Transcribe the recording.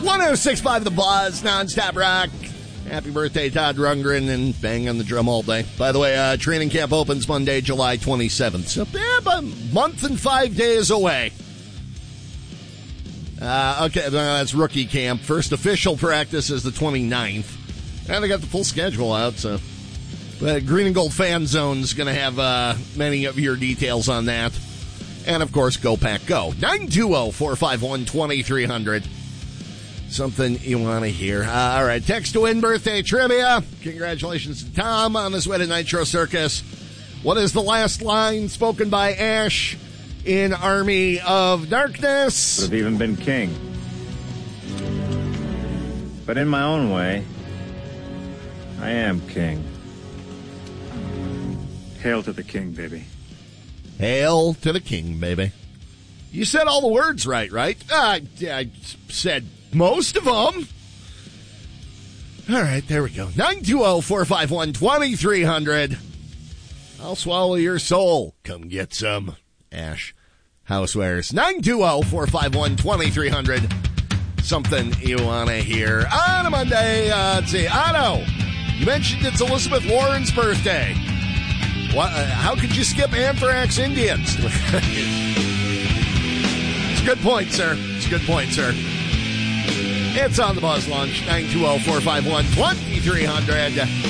106.5 The Buzz, non-stop rock. Happy birthday, Todd Rundgren, and bang on the drum all day. By the way, training camp opens Monday, July 27th. So, about a month and 5 days away. Okay, that's rookie camp. First official practice is the 29th. And they got the full schedule out, so. Green and Gold Fan Zone's going to have many of your details on that. And, of course, Go Pack Go. 920-451-2300. Something you want to hear. All right, text to win birthday trivia. Congratulations to Tom on his way to Nitro Circus. What is the last line spoken by Ash in Army of Darkness? Would have even been king. But in my own way, I am king. Hail to the king, baby. Hail to the king, baby. You said all the words right? I said most of them. All right, there we go. 920-451-2300. I'll swallow your soul. Come get some. Ash Housewares. 920-451-2300. Something you want to hear on a Monday. Let's see. Otto, you mentioned it's Elizabeth Warren's birthday. What, how could you skip Anthrax Indians? It's a good point, sir. It's on the Buzz Lunch, 920-451-2300.